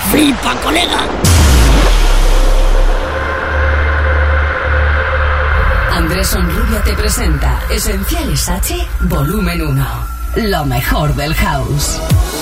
¡Flipa, colega! Andrés Onrubia te presenta Esenciales H, volumen 1. Lo mejor del house.